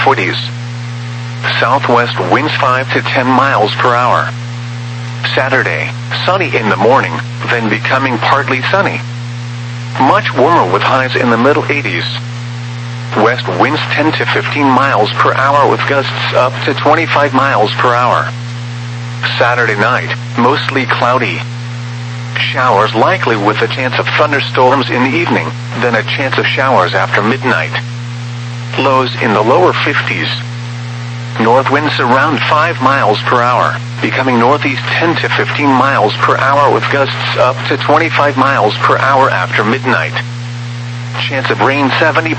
40s. Southwest winds 5 to 10 miles per hour. Saturday, sunny in the morning, then becoming partly sunny. Much warmer with highs in the middle 80s. West winds 10 to 15 miles per hour with gusts up to 25 miles per hour. Saturday night, mostly cloudy. Showers likely with a chance of thunderstorms in the evening, then a chance of showers after midnight. Lows in the lower 50s. North winds around 5 miles per hour, becoming northeast 10 to 15 miles per hour with gusts up to 25 miles per hour after midnight. Chance of rain 70%.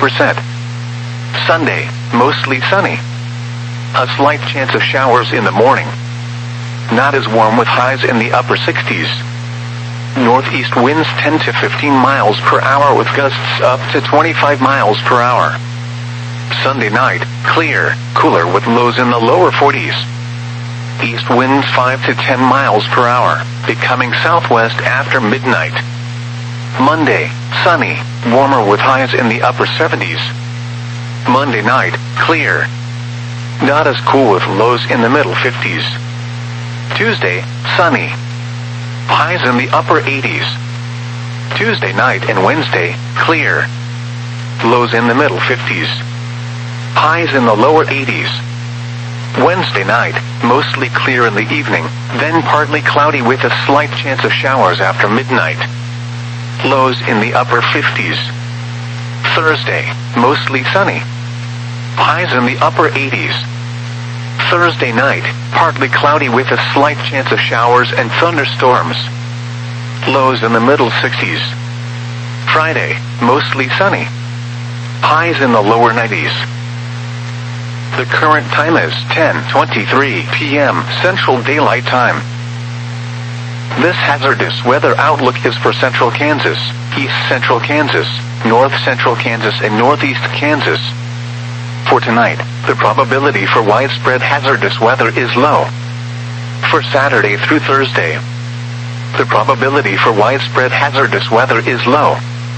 Sunday, mostly sunny. A slight chance of showers in the morning. Not as warm with highs in the upper 60s. Northeast winds 10 to 15 miles per hour with gusts up to 25 miles per hour. Sunday night, clear, cooler with lows in the lower 40s. East winds 5 to 10 miles per hour, becoming southwest after midnight. Monday, sunny, warmer with highs in the upper 70s. Monday night, clear. Not as cool with lows in the middle 50s. Tuesday, sunny. Highs in the upper 80s. Tuesday night and Wednesday, clear. Lows in the middle 50s. Highs in the lower 80s. Wednesday night, mostly clear in the evening, then partly cloudy with a slight chance of showers after midnight. Lows in the upper 50s. Thursday, mostly sunny. Highs in the upper 80s. Thursday night, partly cloudy with a slight chance of showers and thunderstorms. Lows in the middle 60s. Friday, mostly sunny. Highs in the lower 90s. The current time is 10:23 p.m. Central Daylight Time. This hazardous weather outlook is for central Kansas, east central Kansas, north central Kansas, and northeast Kansas. For tonight, the probability for widespread hazardous weather is low. For Saturday through Thursday, the probability for widespread hazardous weather is low.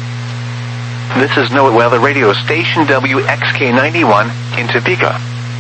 This is NOAA Weather Radio Station WXK91 in Topeka.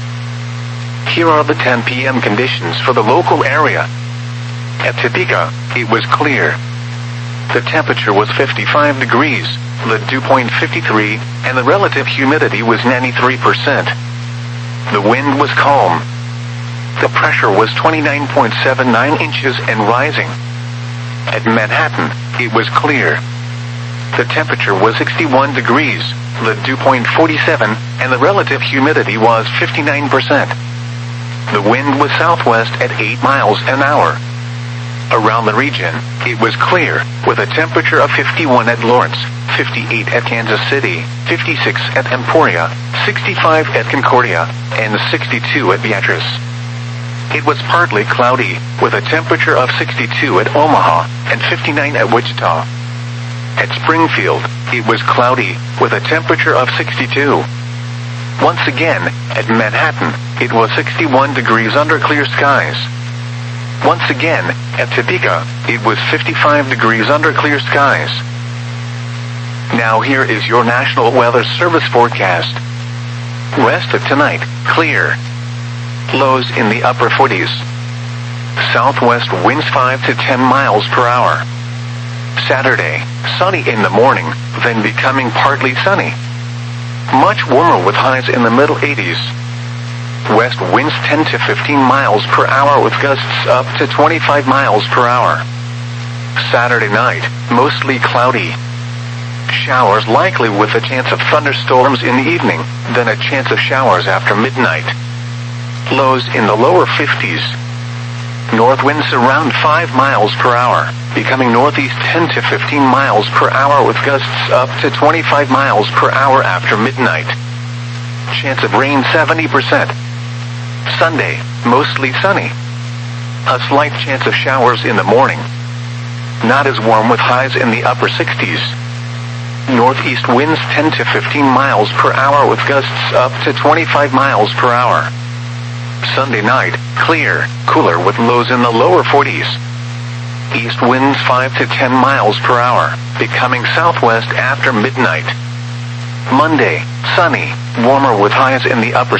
Here are the 10 p.m. conditions for the local area. At Topeka, it was clear. The temperature was 55 degrees, the dew point 53, and the relative humidity was 93%. The wind was calm. The pressure was 29.79 inches and rising. At Manhattan, it was clear. The temperature was 61 degrees, the dew point 47, and the relative humidity was 59%. The wind was southwest at 8 miles an hour. Around the region, it was clear, with a temperature of 51 at Lawrence, 58 at Kansas City, 56 at Emporia, 65 at Concordia, and 62 at Beatrice. It was partly cloudy, with a temperature of 62 at Omaha, and 59 at Wichita. At Springfield, it was cloudy, with a temperature of 62. Once again, at Manhattan, it was 61 degrees under clear skies. Once again, at Topeka, it was 55 degrees under clear skies. Now here is your National Weather Service forecast. Rest of tonight, clear. Lows in the upper 40s. Southwest winds 5 to 10 miles per hour. Saturday, sunny in the morning, then becoming partly sunny. Much warmer with highs in the middle 80s. West winds 10 to 15 miles per hour with gusts up to 25 miles per hour. Saturday night, mostly cloudy. Showers likely with a chance of thunderstorms in the evening, then a chance of showers after midnight. Lows in the lower 50s. North winds around 5 miles per hour, becoming northeast 10 to 15 miles per hour with gusts up to 25 miles per hour after midnight. Chance of rain 70%. Sunday, mostly sunny. A slight chance of showers in the morning. Not as warm with highs in the upper 60s. Northeast winds 10 to 15 miles per hour with gusts up to 25 miles per hour. Sunday night, clear, cooler with lows in the lower 40s. East winds 5 to 10 miles per hour, becoming southwest after midnight. Monday, sunny, warmer with highs in the upper